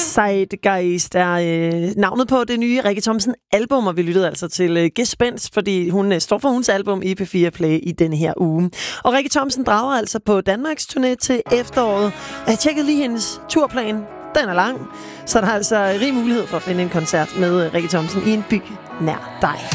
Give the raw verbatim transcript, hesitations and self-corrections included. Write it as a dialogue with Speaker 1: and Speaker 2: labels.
Speaker 1: Zeitgeist er øh, navnet på det nye Rikke Thomsen album, og vi lyttede altså til øh, Gespenst, fordi hun øh, står for hendes album i P fire Play i denne her uge. Og Rikke Thomsen drager altså på Danmarks turné til efteråret. Og jeg tjekkede lige hendes turplan. Den er lang, så der er altså rig mulighed for at finde en koncert med Rikke Thomsen i en by nær dig.